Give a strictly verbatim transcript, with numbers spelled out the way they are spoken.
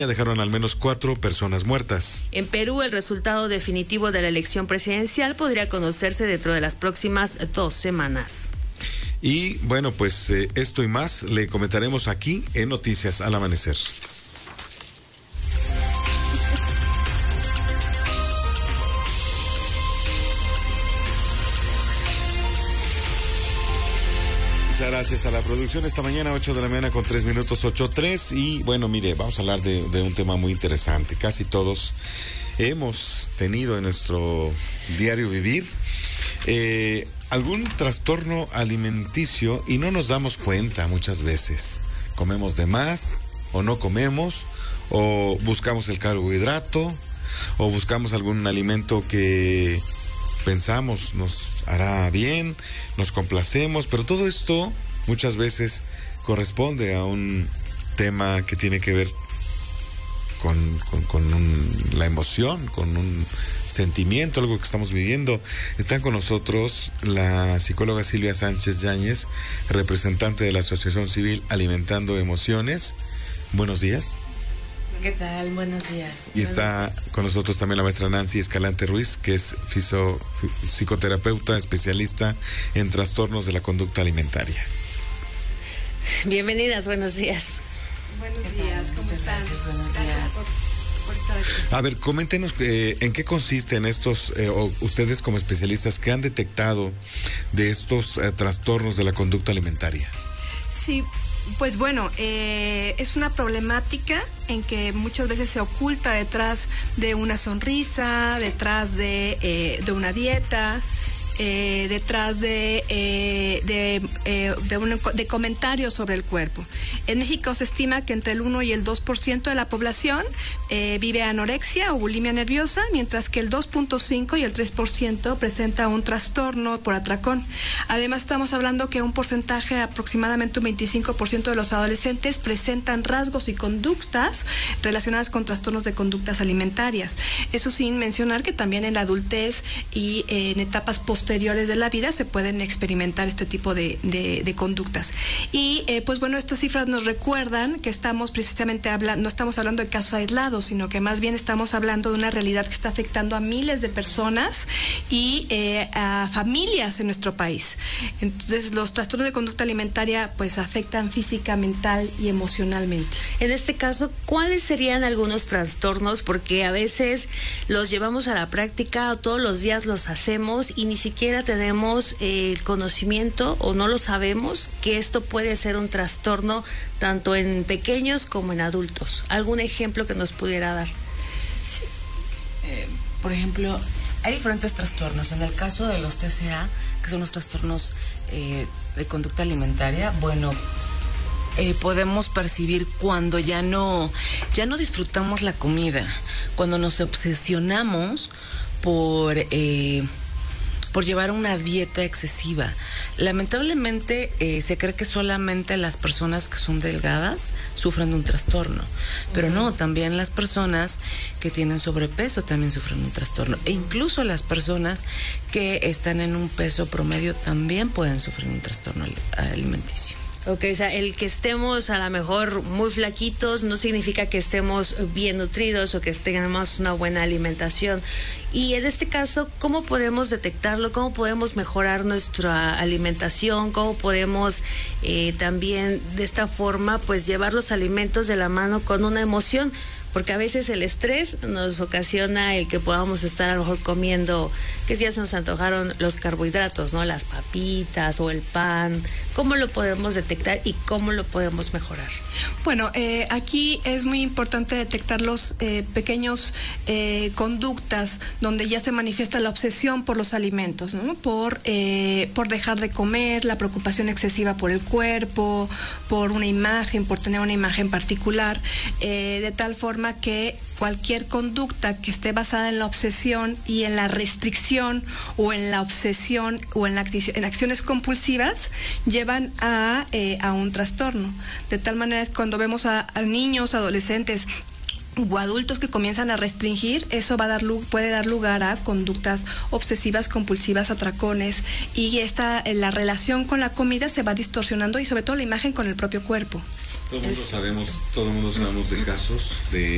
dejaron al menos cuatro personas muertas. En Perú, el resultado definitivo de la elección presidencial podría conocerse dentro de las próximas dos semanas. Y bueno, pues eh, esto y más le comentaremos aquí en Noticias al Amanecer. Muchas gracias a la producción esta mañana, ocho de la mañana con tres minutos, ocho tres. Y bueno, mire, vamos a hablar de, de un tema muy interesante. Casi todos hemos tenido en nuestro diario vivir eh, algún trastorno alimenticio y no nos damos cuenta muchas veces. Comemos de más o no comemos, o buscamos el carbohidrato, o buscamos algún alimento que pensamos nos hará bien, nos complacemos, pero todo esto muchas veces corresponde a un tema que tiene que ver con, con, con un, la emoción, con un sentimiento, algo que estamos viviendo. Están con nosotros la psicóloga Silvia Sánchez Yáñez, representante de la Asociación Civil Alimentando Emociones. Buenos días. ¿Qué tal? Buenos días. Y está con nosotros también la maestra Nancy Escalante Ruiz, que es fiso, psicoterapeuta especialista en trastornos de la conducta alimentaria. Bienvenidas, buenos días. Buenos días, ¿cómo Muchas están? Gracias, buenos Gracias días. por, por estar aquí. A ver, coméntenos eh, en qué consisten estos, eh, o ustedes como especialistas, ¿qué han detectado de estos eh, trastornos de la conducta alimentaria? Sí, pues bueno, eh, es una problemática en que muchas veces se oculta detrás de una sonrisa, detrás de, eh, de una dieta, eh, detrás de, eh, de, eh, de, un, de comentarios sobre el cuerpo. En México se estima que entre el uno y el dos por ciento de la población eh, vive anorexia o bulimia nerviosa, mientras que el dos punto cinco y el tres por ciento presenta un trastorno por atracón. Además, estamos hablando que un porcentaje, aproximadamente un veinticinco por ciento de los adolescentes presentan rasgos y conductas relacionadas con trastornos de conductas alimentarias. Eso sin mencionar que también en la adultez y eh, en etapas posteriores de la vida se pueden experimentar este tipo de, de, de conductas. Y eh, pues bueno, estas cifras nos recuerdan que estamos precisamente hablando, no estamos hablando de casos aislados, sino que más bien estamos hablando de una realidad que está afectando a miles de personas y eh, a familias en nuestro país. Entonces, los trastornos de conducta alimentaria pues afectan física, mental y emocionalmente. En este caso, ¿cuáles serían algunos trastornos? Porque a veces los llevamos a la práctica o todos los días los hacemos y ni siquiera tenemos eh, el conocimiento o no lo sabemos que esto puede ser un trastorno tanto en pequeños como en adultos. ¿Algún ejemplo que nos pudiera dar? Sí. Eh, por ejemplo, hay diferentes trastornos. En el caso de los T C A, que son los trastornos eh, de conducta alimentaria, bueno, eh, podemos percibir cuando ya no, ya no disfrutamos la comida, cuando nos obsesionamos por... Eh, por llevar una dieta excesiva. Lamentablemente eh, se cree que solamente las personas que son delgadas sufren de un trastorno, pero no, también las personas que tienen sobrepeso también sufren un trastorno, e incluso las personas que están en un peso promedio también pueden sufrir un trastorno alimenticio. Ok, o sea, el que estemos a lo mejor muy flaquitos no significa que estemos bien nutridos o que tengamos una buena alimentación. Y en este caso, ¿cómo podemos detectarlo? ¿Cómo podemos mejorar nuestra alimentación? ¿Cómo podemos eh, también de esta forma pues llevar los alimentos de la mano con una emoción? Porque a veces el estrés nos ocasiona el que podamos estar a lo mejor comiendo, que ya se nos antojaron los carbohidratos, ¿no? Las papitas o el pan. ¿Cómo lo podemos detectar y cómo lo podemos mejorar? Bueno, eh, aquí es muy importante detectar los eh, pequeños eh, conductas donde ya se manifiesta la obsesión por los alimentos, ¿no? Por, eh, por dejar de comer, la preocupación excesiva por el cuerpo, por una imagen, por tener una imagen particular, eh, de tal forma que cualquier conducta que esté basada en la obsesión y en la restricción o en la obsesión o en, la acti- en acciones compulsivas llevan a, eh, a un trastorno. De tal manera que cuando vemos a, a niños, adolescentes o adultos que comienzan a restringir, eso va a dar puede dar lugar a conductas obsesivas, compulsivas, atracones, y esta la relación con la comida se va distorsionando y sobre todo la imagen con el propio cuerpo. Todo el mundo sabemos, todo el mundo sabemos de casos de